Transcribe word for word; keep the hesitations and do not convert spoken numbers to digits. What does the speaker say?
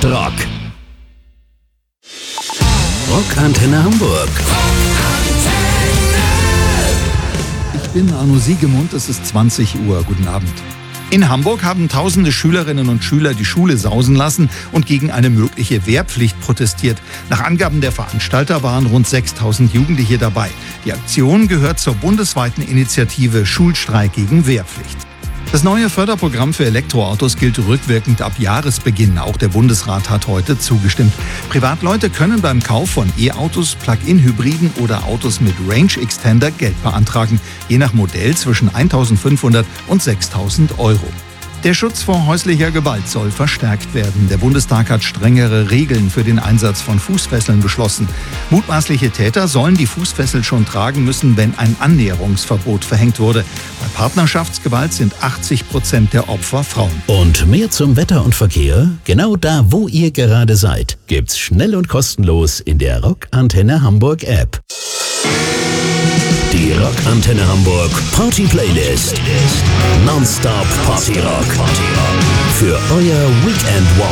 Rock. Rockantenne Hamburg. Ich bin Arno Siegemund, es ist zwanzig Uhr. Guten Abend. In Hamburg haben tausende Schülerinnen und Schüler die Schule sausen lassen und gegen eine mögliche Wehrpflicht protestiert. Nach Angaben der Veranstalter waren rund sechstausend Jugendliche dabei. Die Aktion gehört zur bundesweiten Initiative Schulstreik gegen Wehrpflicht. Das neue Förderprogramm für Elektroautos gilt rückwirkend ab Jahresbeginn. Auch der Bundesrat hat heute zugestimmt. Privatleute können beim Kauf von E-Autos, Plug-in-Hybriden oder Autos mit Range Extender Geld beantragen, je nach Modell zwischen eintausendfünfhundert und sechstausend Euro. Der Schutz vor häuslicher Gewalt soll verstärkt werden. Der Bundestag hat strengere Regeln für den Einsatz von Fußfesseln beschlossen. Mutmaßliche Täter sollen die Fußfessel schon tragen müssen, wenn ein Annäherungsverbot verhängt wurde. Bei Partnerschaftsgewalt sind achtzig Prozent der Opfer Frauen. Und mehr zum Wetter und Verkehr? Genau da, wo ihr gerade seid, gibt's schnell und kostenlos in der Rockantenne Hamburg App. Die Rockantenne Hamburg Party Playlist. Nonstop Party Rock. Für euer Weekend Walk.